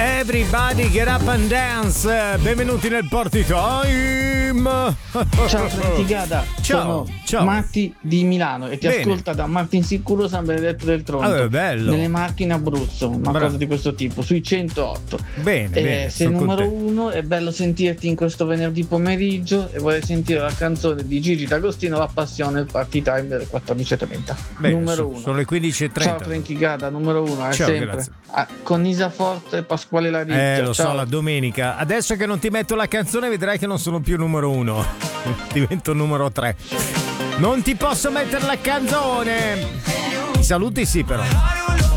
Everybody get up and dance. Benvenuti nel Party Time. Ciao Frankie Gada, Ciao. sono Matti di Milano e ti ascolta da Martin Sicuro San Benedetto del Tronto. Bello. Nelle macchine Abruzzo, una cosa di questo tipo, sui 108. Bene, sei numero uno, è bello sentirti in questo venerdì pomeriggio e vorrei sentire la canzone di Gigi D'Agostino, La Passione, il Party Time delle 14.30. Numero uno. Sono le 15.30. Ciao Frankie Gada, numero uno, Ciao, sempre. grazie. Con Isa Forte e Pasquale Laricchia. Lo Ciao. so, la domenica. Adesso che non ti metto la canzone vedrai che non sono più numero uno. Divento numero 3. Non ti posso mettere la canzone. I saluti sì però.